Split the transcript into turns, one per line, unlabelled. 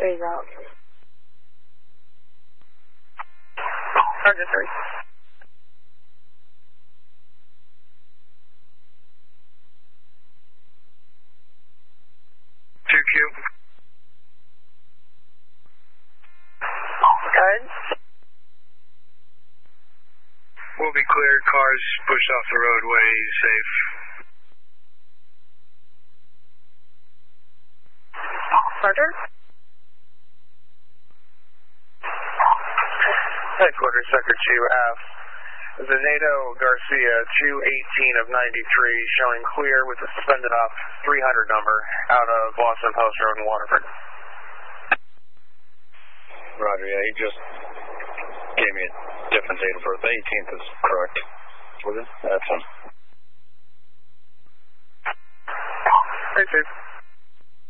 There you go.
Roger, 3. Good.
We'll be cleared. Cars pushed off the roadway, safe.
Roger.
Headquarters, Sector 2F. Zenato Garcia, 218 of 93, showing clear with a suspended off 300 number out of Boston Post Road in Waterford.
Roger, yeah, he just gave me a different date of birth. The 18th is correct. Was it? That's him.
Hey, Steve.